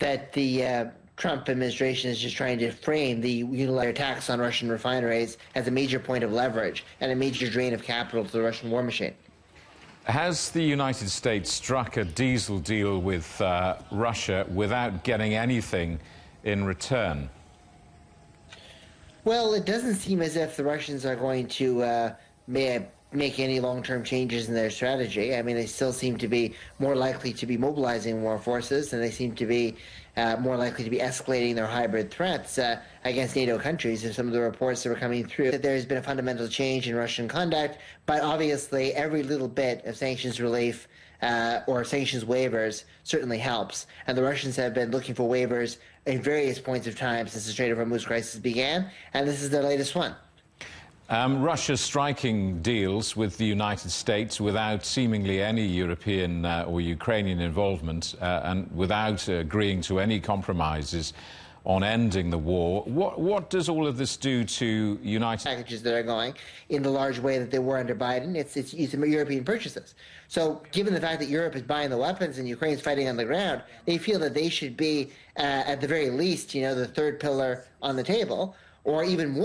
that the Trump administration is just trying to frame the unilateral attacks on Russian refineries as a major point of leverage and a major drain of capital to the Russian war machine. Has the United States struck a diesel deal with Russia without getting anything in return? Well, it doesn't seem as if the Russians are going to make any long-term changes in their strategy. I mean, they still seem to be more likely to be mobilizing more forces, and they seem to be more likely to be escalating their hybrid threats against NATO countries. And some of the reports that were coming through that there has been a fundamental change in Russian conduct, but obviously every little bit of sanctions relief or sanctions waivers certainly helps. And the Russians have been looking for waivers at various points of time since the Strait of Hormuz crisis began, and this is their latest one. Russia striking deals with the United States without seemingly any European or Ukrainian involvement and without agreeing to any compromises on ending the war. What does all of this do to United packages that are going in the large way that they were under Biden? It's European purchases. So given the fact that Europe is buying the weapons and Ukraine's fighting on the ground, they feel that they should be, at the very least, the third pillar on the table, or even more.